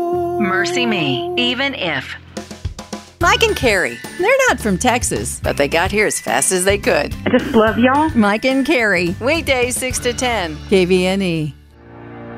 Mercy me, even if. Mike and Carrie. They're not from Texas, but they got here as fast as they could. I just love y'all. Mike and Carrie. Weekdays 6 to 10. KVNE.